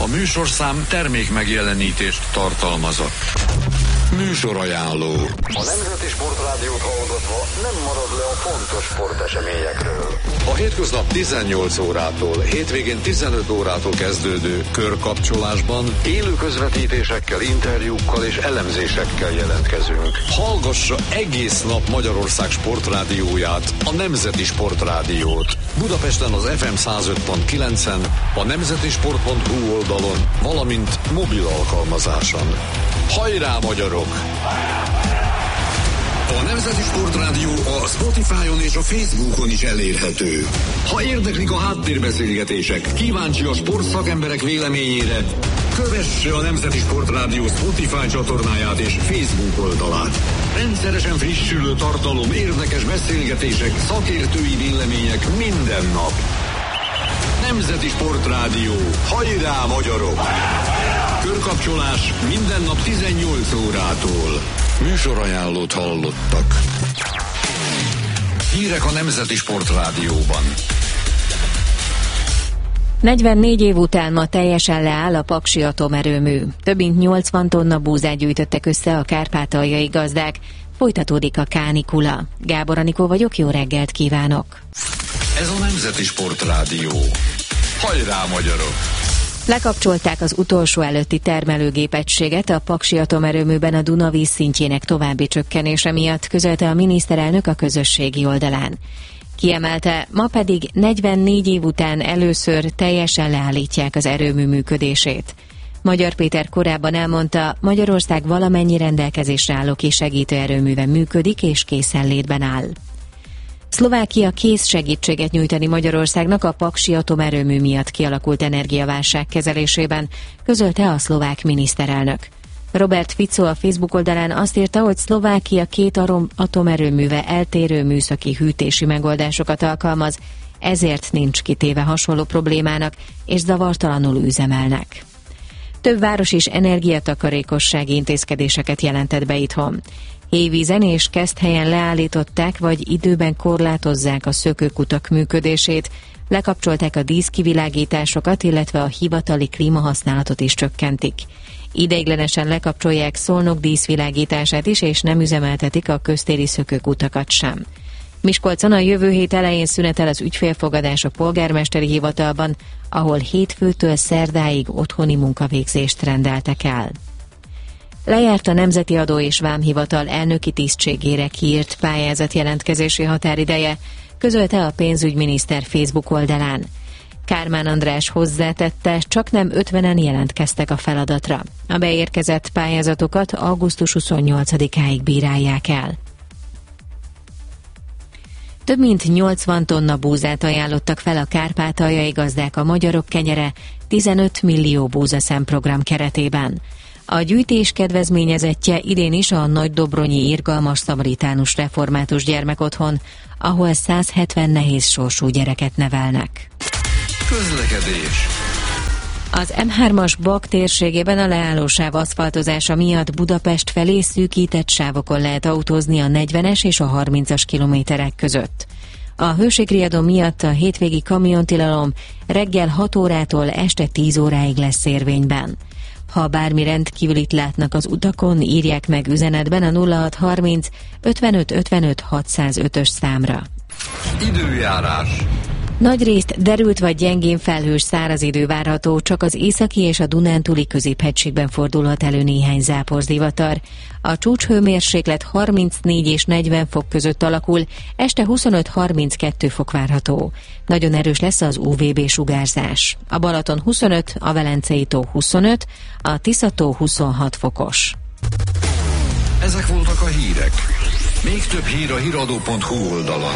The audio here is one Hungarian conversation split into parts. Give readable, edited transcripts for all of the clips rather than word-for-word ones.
műsorszám termék megjelenítést tartalmazott. Műsorajánló. A Nemzeti Sportrádiót hallgatva nem marad le a fontos sporteseményekről. A hétköznap 18 órától, hétvégén 15 órától kezdődő körkapcsolásban élő közvetítésekkel, interjúkkal és elemzésekkel jelentkezünk. hallgassa egész nap Magyarország sportrádióját, a Nemzeti Sportrádiót. Budapesten az FM 105.9-en, a nemzetisport.hu oldalon, valamint mobil alkalmazáson. Hajrá, magyarok! A Nemzeti Sportrádió a Spotify-on és a Facebookon is elérhető. Ha érdeklik a háttérbeszélgetések, kíváncsi a sportszakemberek véleményére, kövesse a Nemzeti Sportrádió Spotify csatornáját és Facebook oldalát. Rendszeresen frissülő tartalom, érdekes beszélgetések, szakértői vélemények minden nap. Nemzeti Sportrádió. Hajrá, magyarok! Körkapcsolás minden nap 18 órától. Műsorajánlót hallottak. Hírek a Nemzeti Sportrádióban. 44 év után ma teljesen leáll a paksi atomerőmű. Több mint 80 tonna búzát gyűjtöttek össze a kárpátaljai gazdák. Folytatódik a kánikula. Gábor Anikó vagyok, jó reggelt kívánok! Ez a Nemzeti Sportrádió. Hajrá, magyarok! Lekapcsolták az utolsó előtti termelőgépegységet a paksi atomerőműben a Duna vízszintjének további csökkenése miatt, közölte a miniszterelnök a közösségi oldalán. Kiemelte, ma pedig 44 év után először teljesen leállítják az erőmű működését. Magyar Péter korábban elmondta, Magyarország valamennyi rendelkezésre álló kisegítő erőműve működik és készenlétben áll. Szlovákia kész segítséget nyújtani Magyarországnak a paksi atomerőmű miatt kialakult energiaválság kezelésében, közölte a szlovák miniszterelnök. Robert Fico a Facebook oldalán azt írta, hogy Szlovákia 2 atomerőműve eltérő műszaki hűtési megoldásokat alkalmaz, ezért nincs kitéve hasonló problémának, és zavartalanul üzemelnek. Több város is energiatakarékossági intézkedéseket jelentett be itthon. Hévízen és Keszthelyen leállították vagy időben korlátozzák a szökőkutak működését, lekapcsolták a díszkivilágításokat, illetve a hivatali klímahasználatot is csökkentik. Ideiglenesen lekapcsolják Szolnok díszvilágítását is, és nem üzemeltetik a köztéri szökőkutakat sem. Miskolcon a jövő hét elején szünetel az ügyfélfogadás a polgármesteri hivatalban, ahol hétfőtől szerdáig otthoni munkavégzést rendeltek el. Lejárt a Nemzeti Adó és Vámhivatal elnöki tisztségére kiírt pályázatjelentkezési határideje, közölte a pénzügyminiszter Facebook oldalán. Kármán András hozzátette, csaknem 50-en jelentkeztek a feladatra. A beérkezett pályázatokat augusztus 28-áig bírálják el. Több mint 80 tonna búzát ajánlottak fel a kárpátaljai gazdák a Magyarok Kenyere 15 millió búzaszem program keretében. A gyűjtés kedvezményezettje idén is a Nagydobronyi Irgalmas Szamaritánus Református Gyermekotthon, ahol 170 nehéz sorsú gyereket nevelnek. Közlekedés. Az M3-as Bak térségében a leállósáv aszfaltozása miatt Budapest felé szűkített sávokon lehet autózni a 40-es és a 30-as kilométerek között. A hőségriadó miatt a hétvégi kamiontilalom reggel 6 órától este 10 óráig lesz érvényben. Ha bármi rendkívülit látnak az utakon, írják meg üzenetben a 0630 55 55 605-ös számra. Időjárás. Nagyrészt derült vagy gyengén felhős száraz idő várható, csak az északi és a Dunántúli középhegységben fordulhat elő néhány záporzivatar. A csúcshőmérséklet 34 és 40 fok között alakul, este 25-32 fok várható. Nagyon erős lesz az UVB sugárzás. A Balaton 25, a Velencei tó 25, a Tisza-tó 26 fokos. Ezek voltak a hírek. Még több hír a hiradó.hu oldalon.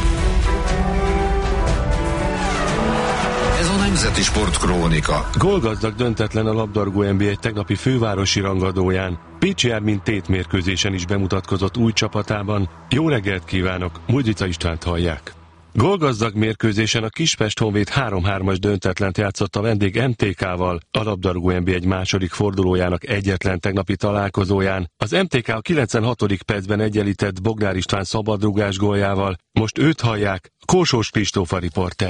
Ez a Nemzeti Sportkrónika. Gólgazdag döntetlen a labdarúgó NB1 tegnapi fővárosi rangadóján. Pécsi Ármin tétmérkőzésen is bemutatkozott új csapatában. Jó reggelt kívánok, Mújdica Istvánt hallják. Gólgazdag mérkőzésen a Kispest Honvéd 3-3-as döntetlent játszott a vendég MTK-val, a labdarúgó NB1 második fordulójának egyetlen tegnapi találkozóján. Az MTK a 96. percben egyenlített Bognár István szabadrugás góljával. Most őt hallják, Kósós Kristóf a riporter.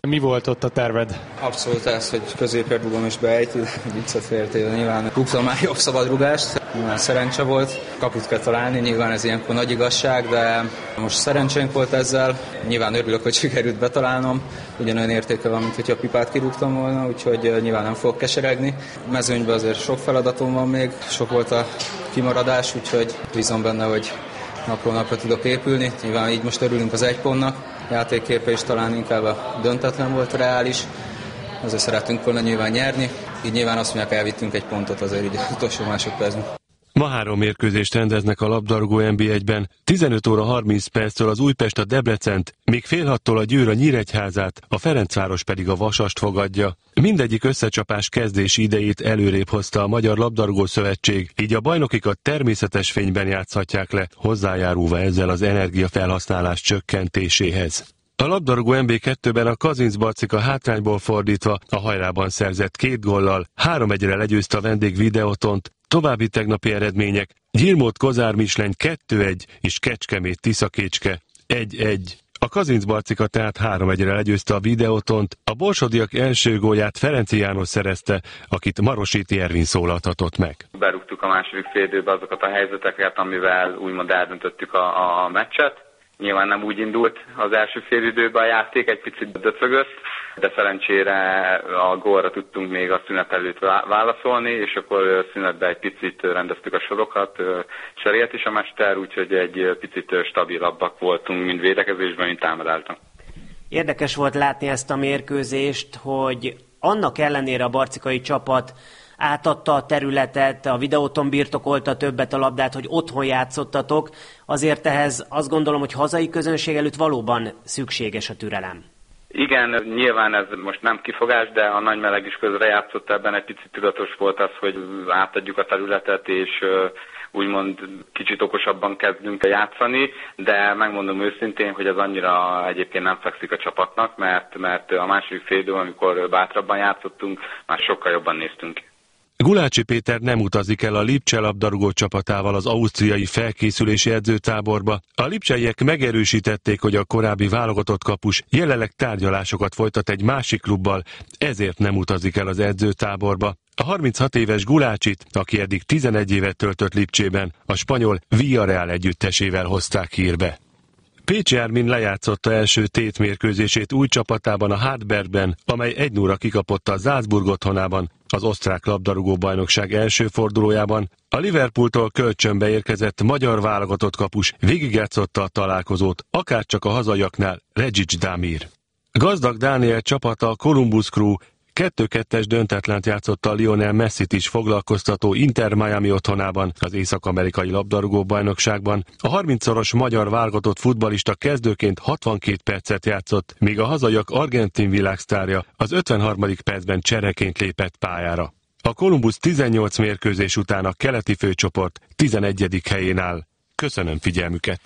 Mi volt ott a terved? Abszolút ez, hogy középre rúgom és beejti, viccet félretéve nyilván rúgtam már jobb szabadrugást, nyilván szerencse volt, kaput kell találni, nyilván ez ilyenkor nagy igazság, de most szerencsénk volt ezzel, nyilván örülök, hogy sikerült betalálnom, ugyanolyan értéke van, mint hogyha a pipát kirúgtam volna, úgyhogy nyilván nem fogok keseregni. Mezőnyben azért sok feladatom van még, sok volt a kimaradás, úgyhogy bízom benne, hogy napról napra tudok épülni, nyilván így most örülünk az 1 pontnak, játékképe is talán inkább a döntetlen volt reális, azért szeretünk volna nyilván nyerni, így nyilván azt mondják, elvittünk 1 pontot azért így utolsó másodpercben. Ma 3 mérkőzést rendeznek a labdarúgó NB1-ben, 15 óra 30 perctől az Újpest a Debrecent, míg fél 6-tól a Győr a Nyíregyházát, a Ferencváros pedig a Vasast fogadja. Mindegyik összecsapás kezdési idejét előrébb hozta a Magyar Labdarúgó Szövetség, így a bajnokikat természetes fényben játszhatják le, hozzájárulva ezzel az energiafelhasználás csökkentéséhez. A labdarúgó NB2-ben a Kazincbarcika hátrányból fordítva a hajrában szerzett 2 góllal 3-1-re legyőzte a vendég Videótont. További tegnapi eredmények: Gyirmót-Kozár-Misleny 2-1 és Kecskemét-Tiszakécske 1-1. A Kazincbarcika tehát 3-1-re legyőzte a Videótont, a borsodiak első gólját Ferenci János szerezte, akit Marositi Ervin szólaltatott meg. Berúgtuk a második félidőbe azokat a helyzeteket, amivel úgymond eldöntöttük a meccset. Nyilván nem úgy indult az első félidőben a játék, egy picit döcögött, de szerencsére a gólra tudtunk még a szünet előtt válaszolni, és akkor szünetben egy picit rendeztük a sorokat, cserélt is a mester, úgyhogy egy picit stabilabbak voltunk, mind védekezésben, mind támadásban. Érdekes volt látni ezt a mérkőzést, hogy annak ellenére a barcikai csapat átadta a területet, a Videóton birtokolta többet a labdát, hogy otthon játszottatok, azért ehhez azt gondolom, hogy hazai közönség előtt valóban szükséges a türelem. Igen, nyilván ez most nem kifogás, de a nagy meleg is közre játszott ebben, egy picit tudatos volt az, hogy átadjuk a területet, és úgymond kicsit okosabban kezdünk játszani, de megmondom őszintén, hogy ez annyira egyébként nem fekszik a csapatnak, mert a második félidőben, amikor bátrabban játszottunk, már sokkal jobban néztünk. Gulácsi Péter nem utazik el a Lipcse labdarúgó csapatával az ausztriai felkészülési edzőtáborba. A lipcseiek megerősítették, hogy a korábbi válogatott kapus jelenleg tárgyalásokat folytat egy másik klubbal, ezért nem utazik el az edzőtáborba. A 36 éves Gulácsit, aki eddig 11 évet töltött Lipcsében, a spanyol Villarreal együttesével hozták hírbe. Pécsi Ármin lejátszotta első tétmérkőzését új csapatában, a Hartbergben, amely 1-0-ra kikapott a Salzburg otthonában, az osztrák labdarúgó-bajnokság első fordulójában. A Liverpooltól kölcsönbe érkezett magyar válogatott kapus végigjátszotta a találkozót, akárcsak a hazaiaknál Regic Damir. Gazdag Dániel csapata, a Columbus Crew 2-2-es döntetlent játszotta a Lionel Messit is foglalkoztató Inter Miami otthonában, az észak-amerikai labdarúgó-bajnokságban. A 30-szoros magyar válogatott futballista kezdőként 62 percet játszott, míg a hazaiak argentin világsztárja az 53. percben csereként lépett pályára. A Columbus 18 mérkőzés után a keleti főcsoport 11. helyén áll. Köszönöm figyelmüket!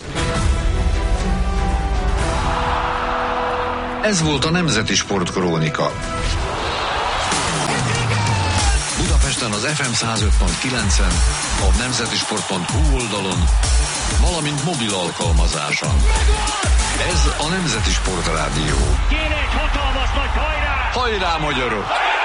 Ez volt a Nemzeti Sportkrónika. Budapesten az FM 105.9-en, a nemzetisport.hu oldalon, valamint mobil alkalmazáson. Ez a Nemzeti Sportrádió. Kéne egy hatalmas nagy hajrá! Hajrá, magyarok!